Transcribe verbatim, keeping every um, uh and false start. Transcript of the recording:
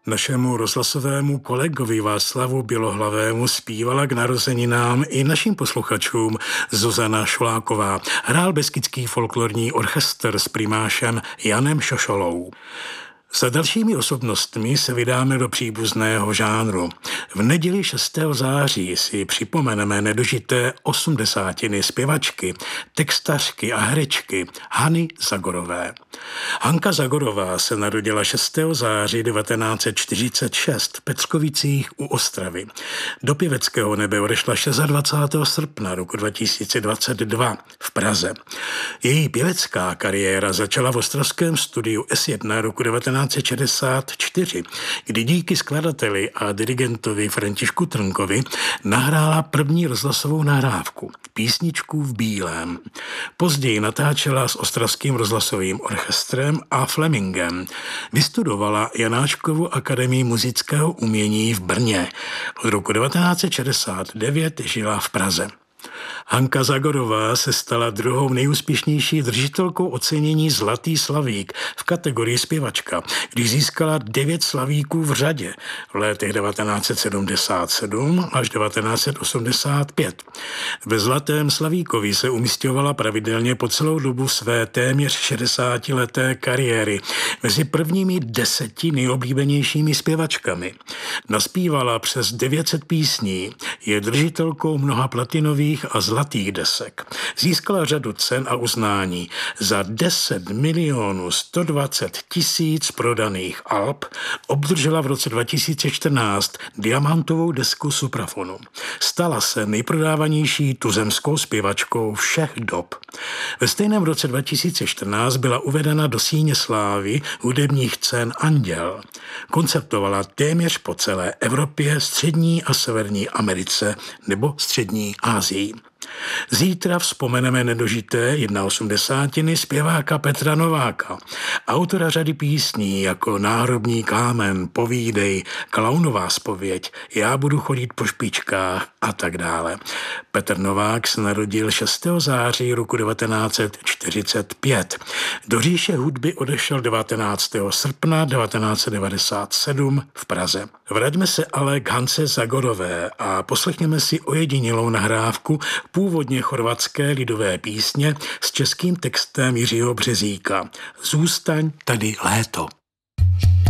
Našemu rozhlasovému kolegovi Václavu Bělohlavému zpívala k narozeninám i našim posluchačům Zuzana Šuláková. Hrál Beskydský folklorní orchestr s primášem Janem Šošolou. Za dalšími osobnostmi se vydáme do příbuzného žánru. V neděli šestého září si připomeneme nedožité osmdesátiny zpěvačky, textařky a herečky Hany Zagorové. Hanka Zagorová se narodila šestého září devatenáct set čtyřicet šest v Petřkovicích u Ostravy. Do pěveckého nebe odešla dvacátého šestého srpna roku dva tisíce dvacet dva v Praze. Její pěvecká kariéra začala v ostravském studiu S jedna roku devatenáct set šedesát čtyři, kdy díky skladateli a dirigentovi Františku Trnkovi nahrála první rozhlasovou nahrávku, písničku v bílém. Později natáčela s ostravským rozhlasovým orchestrem a Flemingem. Vystudovala Janáčkovu akademii muzického umění v Brně. Od roku devatenáct set šedesát devět žila v Praze. Hanka Zagorová se stala druhou nejúspěšnější držitelkou ocenění Zlatý slavík v kategorii zpěvačka, když získala devět slavíků v řadě v letech devatenáct set sedmdesát sedm až devatenáct set osmdesát pět. Ve Zlatém slavíkovi se umísťovala pravidelně po celou dobu své téměř šedesátileté kariéry mezi prvními deseti nejoblíbenějšími zpěvačkami. Naspívala přes devět set písní, je držitelkou mnoha platinových a zlatých desek. Získala řadu cen a uznání. Za deset milionů sto dvacet tisíc prodaných alb obdržela v roce dva tisíce čtrnáct diamantovou desku Suprafonu. Stala se nejprodávanější tuzemskou zpěvačkou všech dob. Ve stejném roce dva tisíce čtrnáct byla uvedena do síně slávy hudebních cen Anděl. Koncertovala téměř po celé Evropě, Střední a Severní Americe nebo Střední Asii. Zítra vzpomeneme nedožité osmdesátiny zpěváka Petra Nováka, autora řady písní jako Náhrobní kámen, Povídej, Klaunová zpověď, Já budu chodit po špičkách a tak dále. Petr Novák se narodil šestého září roku devatenáct set čtyřicet pět. Do říše hudby odešel devatenáctého srpna devatenáct set devadesát sedm v Praze. Vraťme se ale k Hance Zagorové a poslechněme si ojedinělou nahrávku původně chorvatské lidové písně s českým textem Jiřího Březíka. Zůstaň tady léto.